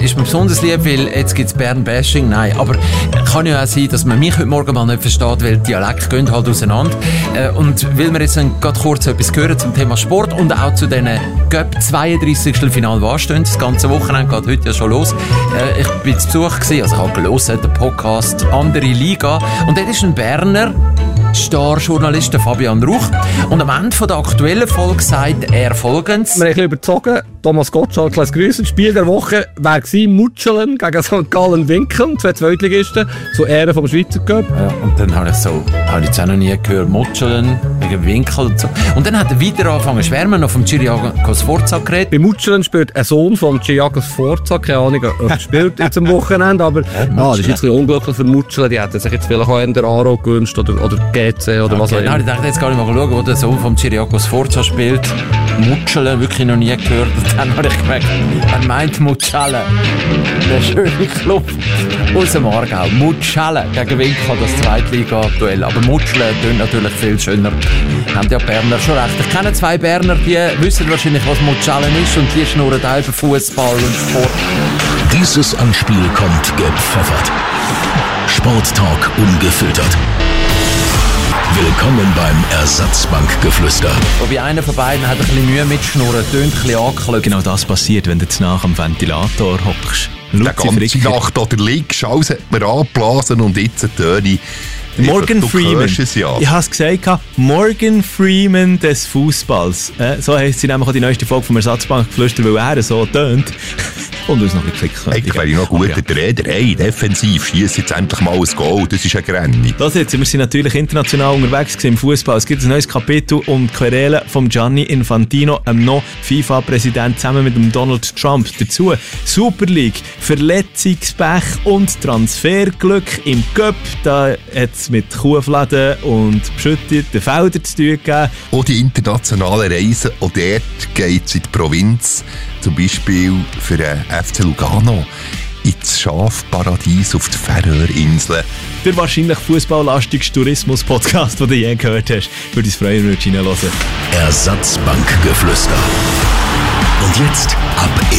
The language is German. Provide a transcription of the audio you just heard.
ist mir besonders lieb, weil jetzt gibt es Bern-Bashing. Nein, aber kann ja auch sein, dass man mich heute Morgen mal nicht versteht, weil die Dialekte gehen halt auseinander. Und weil wir jetzt gerade kurz etwas hören zum Thema Sport und auch zu diesen Göpp 32. Final anstehen. Das ganze Wochenende geht heute ja schon los. Ich bin zu Besuch gewesen, also ich habe gelesen, den Podcast «Andere Liga». Und dort ist ein Berner Star-Journalist, Fabian Ruch. Und am Ende der aktuellen Folge sagt er Folgendes. Wir haben ein bisschen überzogen. Thomas Gottschalk, kleines Grüß. Das Spiel der Woche war Mutschelen gegen St. Gallen Winkeln, 2 Zweitligisten, zu Ehren vom Schweizer Cup. Ja, und dann habe ich jetzt auch noch nie gehört, Mutschelen wegen Winkel und so. Und dann hat er weiter angefangen zu schwärmen, noch vom Ciriaco Sforza geredet. Bei Mutschelen spielt ein Sohn von Ciriaco Sforza, keine Ahnung, ob er spielt jetzt am Wochenende, aber das ist jetzt ein bisschen unglücklich für Mutschelen. Die hätten sich jetzt vielleicht auch in der Aro gewünscht oder GC oder was auch immer. Ich dachte jetzt gar nicht mal schauen, wo der Sohn von Ciriaco Sforza spielt. Mutschelen, wirklich noch nie gehört. Und dann habe ich gemerkt, er meint Mutschelen. Der schöne Club aus dem Aargau. Mutschelen gegen Winkel, das Zweitliga-Duell. Aber Mutschelen tönt natürlich viel schöner. Haben ja Berner schon recht. Ich kenne 2 Berner, die wissen wahrscheinlich, was Mutschelen ist. Und die schnurren auch über Fußball und Sport. Dieses Anspiel kommt gepfeffert. Sporttalk ungefiltert. Willkommen beim Ersatzbankgeflüster. Wobei einer von beiden hat ein bisschen Mühe mit Schnurren, tönt ein bisschen angeklopft. Genau das passiert, wenn du jetzt nach am Ventilator hockst. Die ganze Nacht oder liegst, alles hat man angeblasen und jetzt töne. Morgan Freeman. Ja. Ich habe es gesagt, Morgan Freeman des Fußballs. So heisst sie nämlich auch die neueste Folge vom Ersatzbankgeflüster, weil er so tönt. Und uns noch ein bisschen klicken. Eigentlich wäre ich noch gut, der hey, defensiv, schießt jetzt endlich mal ein Goal, das ist eine Grenze. Das jetzt, wir sind natürlich international unterwegs im Fußball. Es gibt ein neues Kapitel um die Querelen von Gianni Infantino, einem noch FIFA-Präsident, zusammen mit dem Donald Trump. Dazu Super League, Verletzungspech und Transferglück im Cup. Da hat es mit Kuhfladen und beschütteten Feldern zu tun gegeben. Auch die internationalen Reisen, auch dort geht es in die Provinz. Zum Beispiel für den FC Lugano ins Schafparadies auf die Färöerinseln. Der wahrscheinlich fußballlastigste Tourismus-Podcast, den du je gehört hast. Würde uns freuen, wenn du reinhören. Ersatzbankgeflüster. Und jetzt ab